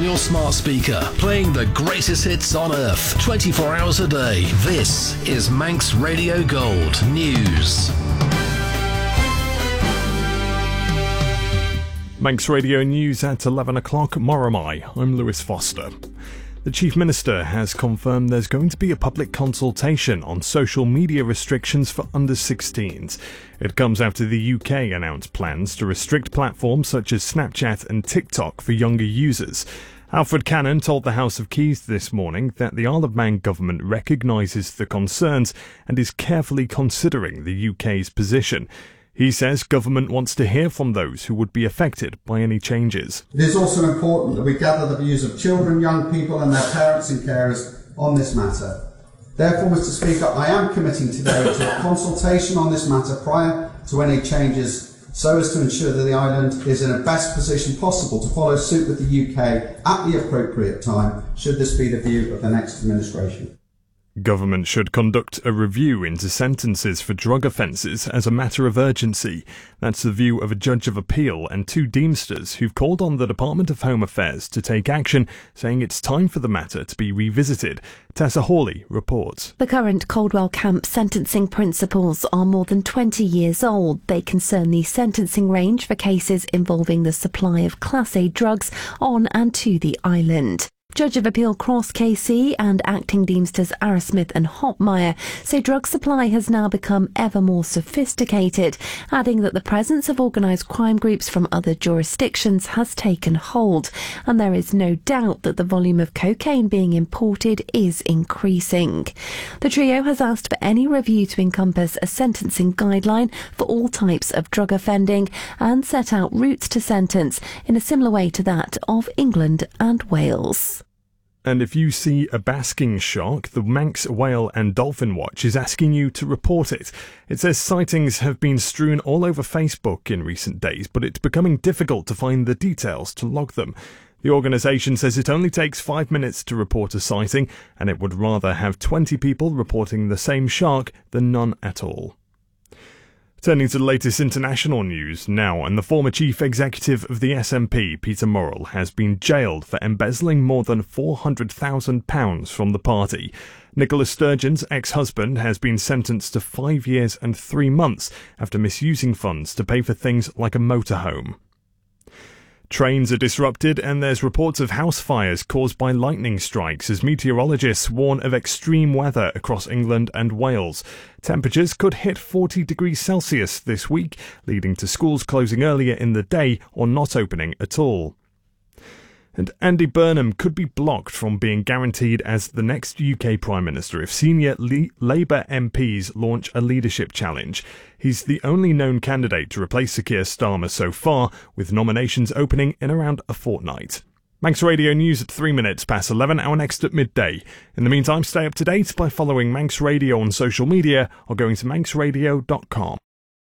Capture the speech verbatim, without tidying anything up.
your smart speaker, playing the greatest hits on earth, twenty-four hours a day. This is Manx Radio Gold News. Manx Radio News at eleven o'clock, Moromai. I'm Lewis Foster. The Chief Minister has confirmed there's going to be a public consultation on social media restrictions for under sixteens. It comes after the U K announced plans to restrict platforms such as Snapchat and TikTok for younger users. Alfred Cannon told the House of Keys this morning that the Isle of Man government recognises the concerns and is carefully considering the U K's position. He says government wants to hear from those who would be affected by any changes. It is also important that we gather the views of children, young people and their parents and carers on this matter. Therefore, Mister Speaker, I am committing today to a consultation on this matter prior to any changes, so as to ensure that the island is in the best position possible to follow suit with the U K at the appropriate time, should this be the view of the next administration. Government should conduct a review into sentences for drug offences as a matter of urgency. That's the view of a judge of appeal and two Deemsters who've called on the Department of Home Affairs to take action, saying it's time for the matter to be revisited. Tessa Hawley reports. The current Caldwell Camp sentencing principles are more than twenty years old. They concern the sentencing range for cases involving the supply of Class A drugs on and to the island. Judge of Appeal Cross K C and acting Deemsters Arrowsmith and Hopmeyer say drug supply has now become ever more sophisticated, adding that the presence of organised crime groups from other jurisdictions has taken hold, and there is no doubt that the volume of cocaine being imported is increasing. The trio has asked for any review to encompass a sentencing guideline for all types of drug offending and set out routes to sentence in a similar way to that of England and Wales. And if you see a basking shark, the Manx Whale and Dolphin Watch is asking you to report it. It says sightings have been strewn all over Facebook in recent days, but it's becoming difficult to find the details to log them. The organisation says it only takes five minutes to report a sighting, and it would rather have twenty people reporting the same shark than none at all. Turning to the latest international news now, and the former chief executive of the S N P, Peter Murrell, has been jailed for embezzling more than four hundred thousand pounds from the party. Nicola Sturgeon's ex-husband has been sentenced to five years and three months after misusing funds to pay for things like a motorhome. Trains are disrupted and there's reports of house fires caused by lightning strikes as meteorologists warn of extreme weather across England and Wales. Temperatures could hit forty degrees Celsius this week, leading to schools closing earlier in the day or not opening at all. And Andy Burnham could be blocked from being guaranteed as the next U K Prime Minister if senior Le- Labour M Ps launch a leadership challenge. He's the only known candidate to replace Sir Keir Starmer so far, with nominations opening in around a fortnight. Manx Radio News at three minutes past eleven, our next at midday. In the meantime, stay up to date by following Manx Radio on social media or going to manx radio dot com.